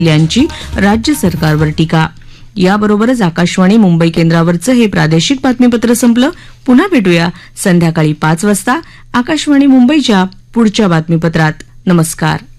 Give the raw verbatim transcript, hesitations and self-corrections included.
यांची राज्य सरकारवर टीका. याबरोबरच आकाशवाणी मुंबई केंद्रावरचं हे प्रादेशिक बातमीपत्र संपलं. पुन्हा भेटूया संध्याकाळी पाच वाजता आकाशवाणी मुंबईच्या पुढच्या बातमीपत्रात. नमस्कार.